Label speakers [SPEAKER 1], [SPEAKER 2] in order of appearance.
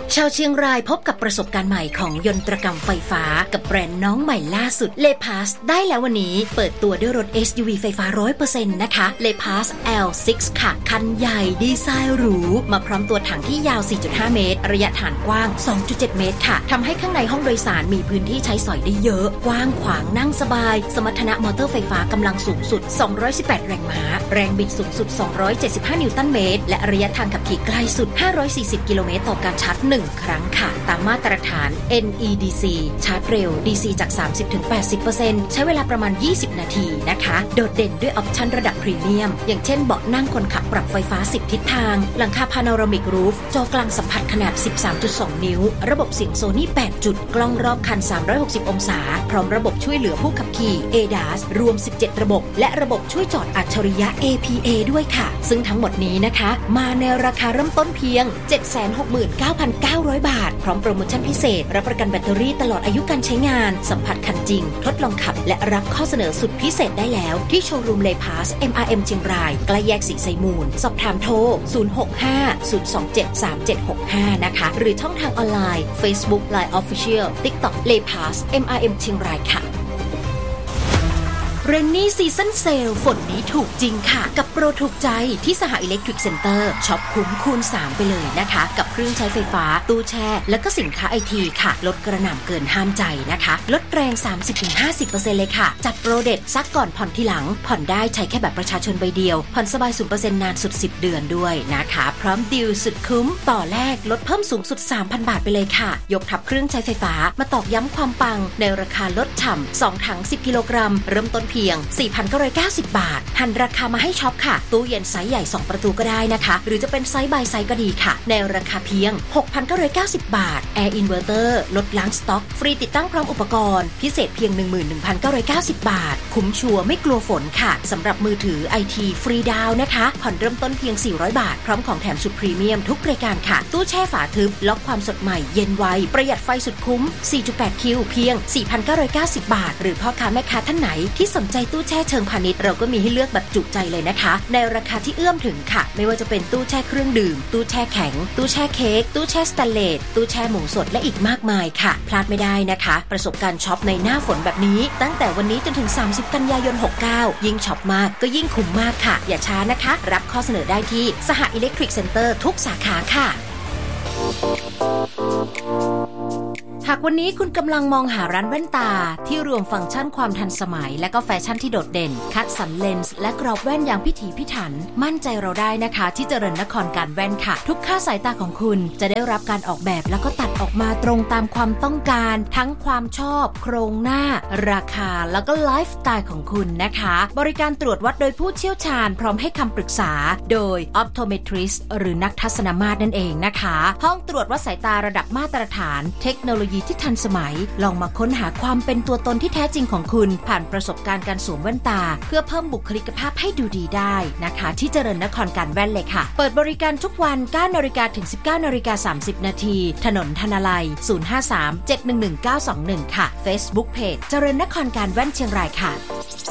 [SPEAKER 1] ชาวเชียงรายพบกับประสบการณ์ใหม่ของยนตรกรรมไฟฟ้ากับแบรนด์น้องใหม่ล่าสุด Lepas ได้แล้ววันนี้เปิดตัวด้วยรถ SUV ไฟฟ้า 100% นะคะ Lepas L6 ค่ะคันใหญ่ดีไซน์หรูมาพร้อมตัวถังที่ยาว 4.5 เมตรระยะฐานกว้าง 2.7 เมตรค่ะทำให้ข้างในห้องโดยสารมีพื้นที่ใช้สอยได้เยอะกว้างขวางนั่งสบายสมรรถนะมอเตอร์ไฟฟ้ากำลังสูงสุด218แรงม้าแรงบิดสูงสุด275นิวตันเมตรและระยะทางขับขี่ไกลสุด540กิโลเมตรต่อการชาร์จ1ครั้งค่ะตามมาตรฐาน NEDC ชาร์จเร็ว DC จาก 30-80% ใช้เวลาประมาณ20นาทีนะคะโดดเด่นด้วยออปชั่นระดับพรีเมียมอย่างเช่นเบาะนั่งคนขับปรับไฟฟ้า10ทิศทางหลังคาพาโนรามิกรูฟจอกลางสัมผัสขนาด 13.2 นิ้วระบบเสียงโซนี่8จุดกล้องรอบคัน360องศาพร้อมระบบช่วยเหลือผู้ขับขี่ ADAS รวม17ระบบและระบบช่วยจอดอัจฉริยะ APA ด้วยค่ะซึ่งทั้งหมดนี้นะคะมาในราคาเริ่มต้นเพียง 769,900 บาทพร้อมโปรโมชั่นพิเศษรับประกันแบตเตอรี่ตลอดอายุการใช้งานสัมผัสคันจริงทดลองขับและรับข้อเสนอสุดพิเศษได้แล้วที่โชว์รูม Lepas MRM เชียงรายใกล้แยกศรีไซมูลสอบถามโทร 065-027-3765 นะคะหรือช่องทางออนไลน์ Facebook Line Official TikTok Lepas MRM เชียงรายค่ะเรนนี่ซีซั่นเซลฝนนี้ถูกจริงค่ะกับโปรถูกใจที่สหอิเล็กทริกเซ็นเตอร์ช็อปคุ้มคูณ3ไปเลยนะคะกับเครื่องใช้ไฟฟ้าตู้แช่และก็สินค้าไอทีค่ะลดกระหน่ำเกินห้ามใจนะคะลดแรง 30-50% เลยค่ะจัดโปรเด็ดซักก่อนผ่อนทีหลังผ่อนได้ใช้แค่แบบประชาชนใบเดียวผ่อนสบาย 0% นานสุด10เดือนด้วยนะคะพร้อมดีลสุดคุ้มต่อแรกลดเพิ่มสูงสุด 3,000 บาทไปเลยค่ะยกทับเครื่องใช้ไฟฟ้ามาตอกย้ำความปังในราคาลดฉ่ำ2ถัง10กิโลกรัมเริ่มต้นเพียง 4,990 บาทหันราคามาให้ช็อปค่ะตู้เย็นไซส์ใหญ่2ประตูก็ได้นะคะหรือจะเป็นไซส์บายไซส์ก็ดีค่ะในราคาเพียง 6,990 บาทแอร์อินเวอร์เตอร์ลดล้างสต็อกฟรีติดตั้งพร้อมอุปกรณ์พิเศษเพียง 11,990 บาทคุ้มชัวร์ไม่กลัวฝนค่ะสำหรับมือถือ IT ฟรีดาวนะคะผ่อนเริ่มต้นเพียง400บาทพร้อมของแถมสุดพรีเมียมทุกรายการค่ะตู้แช่ฝาทึบล็อกความสดใหม่เย็นไวประหยัดไฟสุดคุ้ม 4.8 คิวเพียง 4,990 บาทหรือพ่อค้าแม่ค้าท่านไหนที่สนใจตู้แช่เชิงพาณิชย์เราก็มีให้เลือกแบบจุใจเลยนะคะในราคาที่เอื้อมถึงค่ะไม่ว่าจะเป็นตู้แช่เครื่องดื่มตู้แช่แข็งตู้แช่เค้กตู้แช่สแตนเลสตู้แช่หมูสดและอีกมากมายค่ะพลาดไม่ได้นะคะประสบการณ์ช็อปในหน้าฝนแบบนี้ตั้งแต่วันนี้จนถึง30กันยายน69ยิ่งช็อปมากก็ยิ่งคุ้มมากค่ะอย่าช้านะคะรับข้อเสนอได้ที่สหอิเล็กทริกเซ็นเตอร์ทุกสาขาค่ะหากวันนี้คุณกำลังมองหาร้านแว่นตาที่รวมฟังก์ชันความทันสมัยและก็แฟชั่นที่โดดเด่นคัดสรรเลนส์และกรอบแว่นอย่างพิถีพิถันมั่นใจเราได้นะคะที่เจริญนครการแว่นค่ะทุกค่าสายตาของคุณจะได้รับการออกแบบแล้วก็ตัดออกมาตรงตามความต้องการทั้งความชอบโครงหน้าราคาแล้วก็ไลฟ์สไตล์ของคุณนะคะบริการตรวจวัดโดยผู้เชี่ยวชาญพร้อมให้คำปรึกษาโดย Optometrist หรือนักทัศนมาตรนั่นเองนะคะห้องตรวจวัดสายตาระดับมาตรฐานเทคโนโลยีที่ทันสมัยลองมาค้นหาความเป็นตัวตนที่แท้จริงของคุณผ่านประสบการณ์การสวมแว่นตาเพื่อเพิ่มบุคลิกภาพให้ดูดีได้นะคะที่เจริญนครการแว่นเลยค่ะเปิดบริการทุกวัน 9:00 นถึง 19:30 นถนนธนาลัย 053-711-921 ค่ะ Facebook Page เจริญนครการแว่นเชียงรายค่ะ